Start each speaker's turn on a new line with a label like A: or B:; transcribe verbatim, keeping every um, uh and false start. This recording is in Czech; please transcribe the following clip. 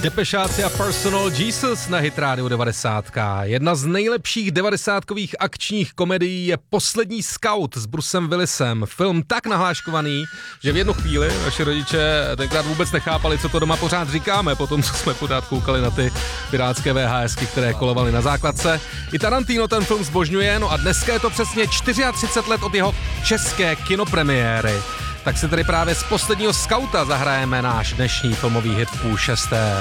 A: Depešáci a Personal Jesus na Hit Radio devadesát. Jedna z nejlepších devadesátkových akčních komedií je Poslední scout s Brucem Willisem. Film tak nahláškovaný, že v jednu chvíli naši rodiče tenkrát vůbec nechápali, co to doma pořád říkáme, potom co jsme pořád koukali na ty pirátské VHSky, které kolovaly na základce. I Tarantino ten film zbožňuje, no a dneska je to přesně třicet čtyři let od jeho české kinopremiéry. Tak si tedy právě z Posledního skauta zahrajeme náš dnešní filmový hit v půl šesté.